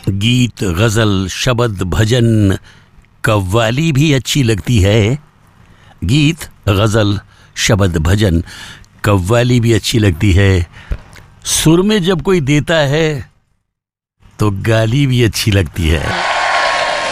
गीत, गजल, शबद, भजन, कव्वाली भी अच्छी लगती है। गीत, गजल, शबद, भजन, कव्वाली भी अच्छी लगती है। सुर में जब कोई देता है तो गाली भी अच्छी लगती है।